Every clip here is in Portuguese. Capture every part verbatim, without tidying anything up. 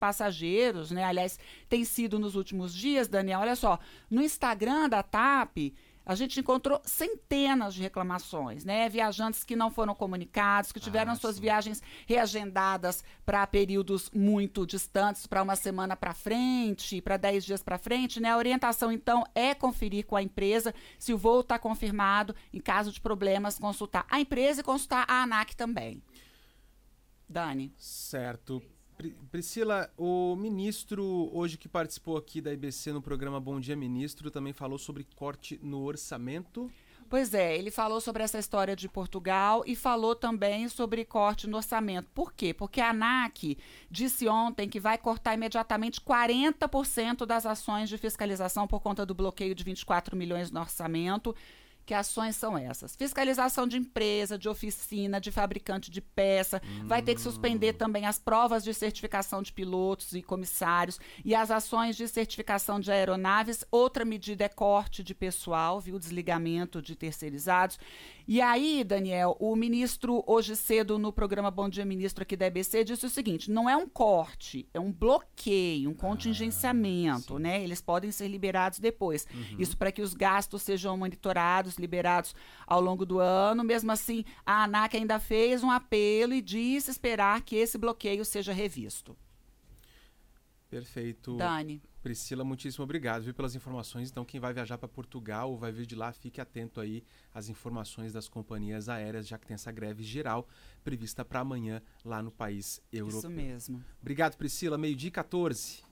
passageiros, né? Aliás, tem sido nos últimos dias, Daniel, olha só, no Instagram da TAP, a gente encontrou centenas de reclamações, né? Viajantes que não foram comunicados, que tiveram Ah, suas sim. viagens reagendadas para períodos muito distantes, para uma semana para frente, para dez dias para frente, né? A orientação, então, é conferir com a empresa se o voo está confirmado. Em caso de problemas, consultar a empresa e consultar a ANAC também. Dani. Certo. Pri- Priscila, o ministro, hoje que participou aqui da I B C no programa Bom Dia Ministro, também falou sobre corte no orçamento. Pois é, ele falou sobre essa história de Portugal e falou também sobre corte no orçamento. Por quê? Porque a ANAC disse ontem que vai cortar imediatamente quarenta por cento das ações de fiscalização por conta do bloqueio de vinte e quatro milhões no orçamento. Que ações são essas? Fiscalização de empresa, de oficina, de fabricante de peça, hum. vai ter que suspender também as provas de certificação de pilotos e comissários e as ações de certificação de aeronaves. Outra medida é corte de pessoal, viu? Desligamento de terceirizados. E aí, Daniel, o ministro, hoje cedo, no programa Bom Dia Ministro aqui da I B C, disse o seguinte, não é um corte, é um bloqueio, um contingenciamento, ah, né? Eles podem ser liberados depois. Uhum. Isso para que os gastos sejam monitorados, liberados ao longo do ano. Mesmo assim, a ANAC ainda fez um apelo e disse esperar que esse bloqueio seja revisto. Perfeito. Dani. Priscila, muitíssimo obrigado, viu, pelas informações. Então, quem vai viajar para Portugal ou vai vir de lá, fique atento aí às informações das companhias aéreas, já que tem essa greve geral prevista para amanhã lá no país europeu. Isso mesmo. Obrigado, Priscila. Meio-dia e quatorze.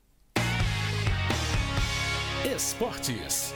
Esportes.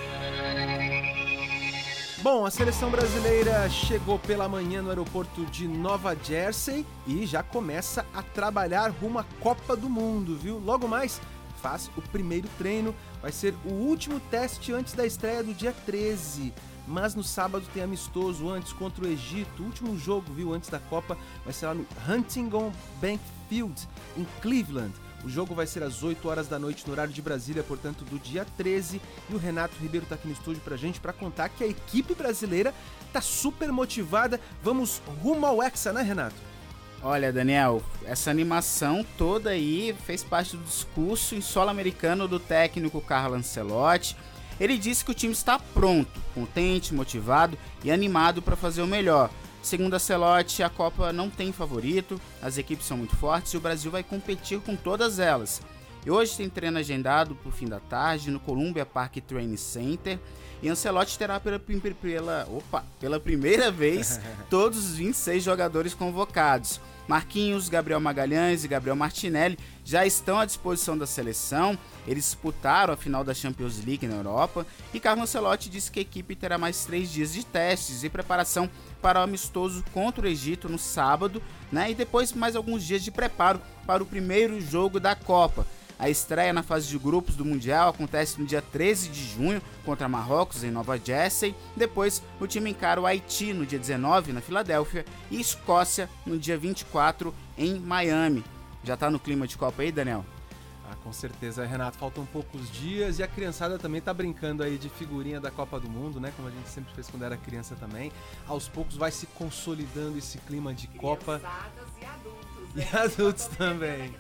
Bom, a seleção brasileira chegou pela manhã no aeroporto de Nova Jersey e já começa a trabalhar rumo à Copa do Mundo, viu? Logo mais, faz o primeiro treino, vai ser o último teste antes da estreia do dia treze. Mas no sábado tem amistoso antes contra o Egito, o último jogo, viu, antes da Copa, vai ser lá no Huntington Bank Field, em Cleveland. O jogo vai ser às oito horas da noite no horário de Brasília, portanto, do dia treze. E o Renato Ribeiro tá aqui no estúdio pra gente pra contar que a equipe brasileira tá super motivada. Vamos rumo ao Hexa, né, Renato? Olha, Daniel, essa animação toda aí fez parte do discurso em solo americano do técnico Carlo Ancelotti. Ele disse que o time está pronto, contente, motivado e animado para fazer o melhor. Segundo Ancelotti, a Copa não tem favorito, as equipes são muito fortes e o Brasil vai competir com todas elas. E hoje tem treino agendado para o fim da tarde no Columbia Park Training Center e Ancelotti terá pela, pela, opa, pela primeira vez todos os vinte e seis jogadores convocados. Marquinhos, Gabriel Magalhães e Gabriel Martinelli já estão à disposição da seleção. Eles disputaram a final da Champions League na Europa e Carlo Ancelotti disse que a equipe terá mais três dias de testes e preparação para o amistoso contra o Egito no sábado, né? E depois mais alguns dias de preparo para o primeiro jogo da Copa. A estreia na fase de grupos do Mundial acontece no dia treze de junho contra Marrocos em Nova Jersey. Depois o time encara o Haiti no dia dezenove na Filadélfia e Escócia no dia vinte e quatro em Miami. Já tá no clima de Copa aí, Daniel? Ah, com certeza, Renato, faltam poucos dias e a criançada também tá brincando aí de figurinha da Copa do Mundo, né? Como a gente sempre fez quando era criança também. Aos poucos vai se consolidando esse clima de Copa. E adultos. E adultos também.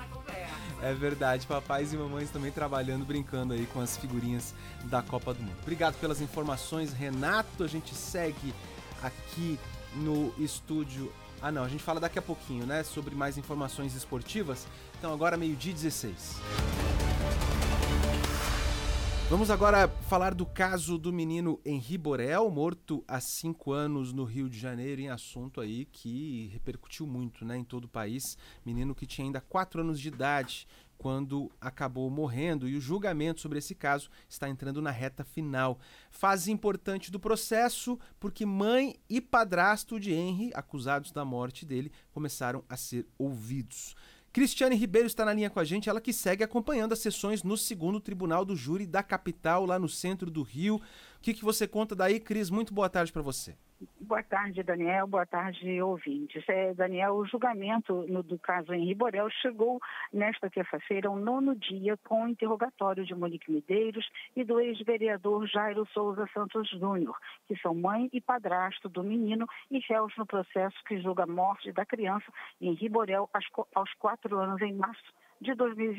É verdade, papais e mamães também trabalhando, brincando aí com as figurinhas da Copa do Mundo. Obrigado pelas informações, Renato. A gente segue aqui no estúdio. Ah não, a gente fala daqui a pouquinho, né, sobre mais informações esportivas. Então agora meio-dia e dezesseis. Vamos agora falar do caso do menino Henri Borel, morto há cinco anos no Rio de Janeiro, em assunto aí que repercutiu muito, né, em todo o país. Menino que tinha ainda quatro anos de idade quando acabou morrendo, e o julgamento sobre esse caso está entrando na reta final. Fase importante do processo, porque mãe e padrasto de Henri, acusados da morte dele, começaram a ser ouvidos. Cristiane Ribeiro está na linha com a gente, ela que segue acompanhando as sessões no segundo Tribunal do Júri da capital, lá no centro do Rio. O que, que você conta daí, Cris? Muito boa tarde para você. Boa tarde, Daniel. Boa tarde, ouvintes. É, Daniel, o julgamento no, do caso Henri Borel chegou nesta terça-feira, ao nono dia, com o interrogatório de Monique Medeiros e do ex-vereador Jairo Souza Santos Júnior, que são mãe e padrasto do menino e réus no processo que julga a morte da criança Henri Borel aos quatro anos em março de dois mil e